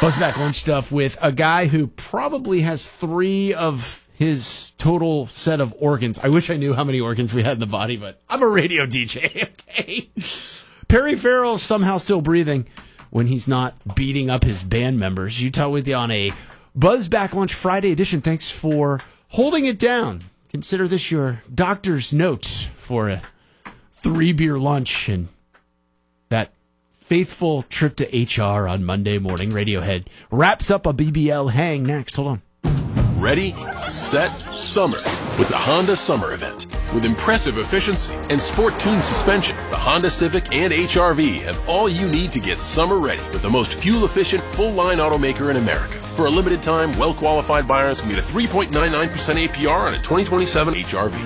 Buzzback Lunch Stuff with a guy who probably has 3 of his total set of organs. I wish I knew how many organs we had in the body, but I'm a radio DJ, okay? Perry Farrell somehow still breathing when he's not beating up his band members. Utah with you on a Buzzback Lunch Friday edition. Thanks for holding it down. Consider this your doctor's note for a 3-beer lunch and that faithful trip to HR on Monday morning. Radiohead wraps up a BBL hang next. Hold on. Ready, set, summer with the Honda Summer Event. With impressive efficiency and sport-tuned suspension, the Honda Civic and HR-V have all you need to get summer ready with the most fuel-efficient, full-line automaker in America. For a limited time, well-qualified buyers can get a 3.99% APR on a 2027 HR-V.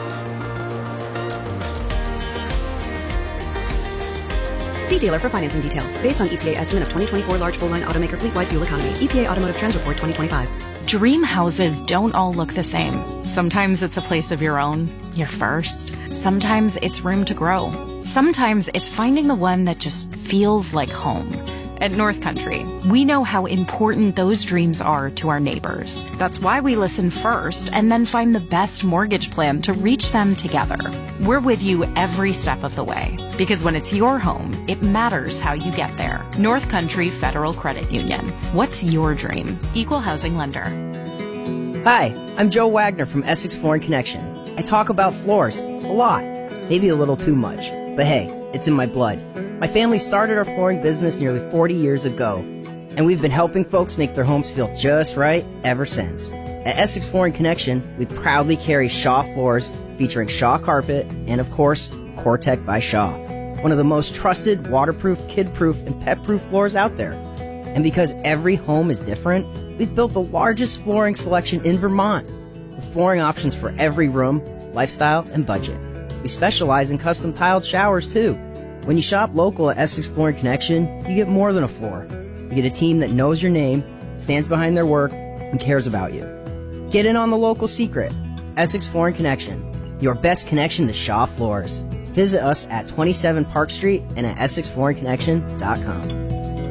See dealer for financing details. Based on EPA estimate of 2024 large full-line automaker fleet-wide fuel economy. EPA Automotive Trends Report 2025. Dream houses don't all look the same. Sometimes it's a place of your own, your first. Sometimes it's room to grow. Sometimes it's finding the one that just feels like home. At North Country, we know how important those dreams are to our neighbors. That's why we listen first and then find the best mortgage plan to reach them together. We're with you every step of the way, because when it's your home, it matters how you get there. North Country Federal Credit Union. What's your dream? Equal housing lender. Hi, I'm Joe Wagner from Essex Flooring Connection. I talk about floors a lot, maybe a little too much, but hey, it's in my blood. My family started our flooring business nearly 40 years ago, and we've been helping folks make their homes feel just right ever since. At Essex Flooring Connection, we proudly carry Shaw floors featuring Shaw carpet and, of course, Cortec by Shaw, one of the most trusted waterproof, kid-proof, and pet-proof floors out there. And because every home is different, we've built the largest flooring selection in Vermont, with flooring options for every room, lifestyle, and budget. We specialize in custom tiled showers, too. When you shop local at Essex Flooring Connection, you get more than a floor. You get a team that knows your name, stands behind their work, and cares about you. Get in on the local secret. Essex Flooring Connection, your best connection to Shaw floors. Visit us at 27 Park Street and at EssexFlooringConnection.com.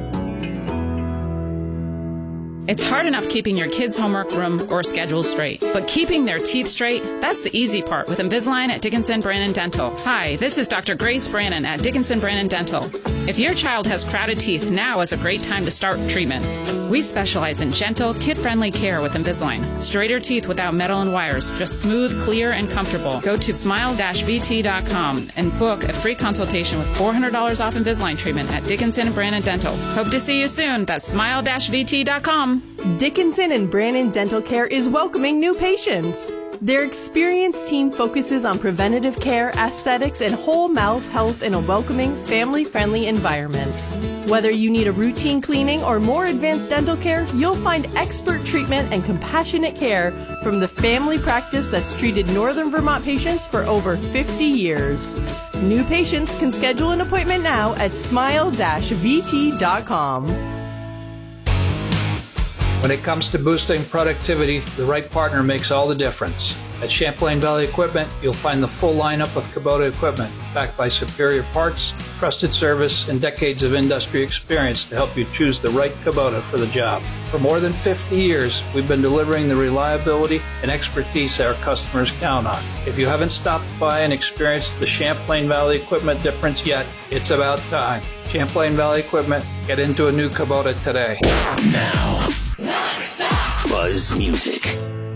It's hard enough keeping your kids' homework, room, or schedule straight. But keeping their teeth straight, that's the easy part with Invisalign at Dickinson Brannon Dental. Hi, this is Dr. Grace Brannon at Dickinson Brannon Dental. If your child has crowded teeth, now is a great time to start treatment. We specialize in gentle, kid-friendly care with Invisalign. Straighter teeth without metal and wires, just smooth, clear, and comfortable. Go to smile-vt.com and book a free consultation with $400 off Invisalign treatment at Dickinson and Brannon Dental. Hope to see you soon. That's smile-vt.com. Dickinson and Brannon Dental Care is welcoming new patients. Their experienced team focuses on preventative care, aesthetics, and whole mouth health in a welcoming, family-friendly environment. Whether you need a routine cleaning or more advanced dental care, you'll find expert treatment and compassionate care from the family practice that's treated Northern Vermont patients for over 50 years. New patients can schedule an appointment now at smile-vt.com. When it comes to boosting productivity, the right partner makes all the difference. At Champlain Valley Equipment, you'll find the full lineup of Kubota equipment, backed by superior parts, trusted service, and decades of industry experience to help you choose the right Kubota for the job. For more than 50 years, we've been delivering the reliability and expertise our customers count on. If you haven't stopped by and experienced the Champlain Valley Equipment difference yet, it's about time. Champlain Valley Equipment, get into a new Kubota today. Now, Buzz Music.